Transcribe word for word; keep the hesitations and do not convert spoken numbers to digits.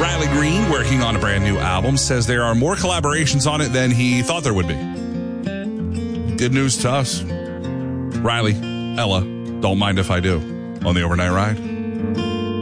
Riley Green, working on a brand new album, says there are more collaborations on it than he thought there would be. Good news to us. Riley, Ella, don't mind if I do, on the Overnight Ride.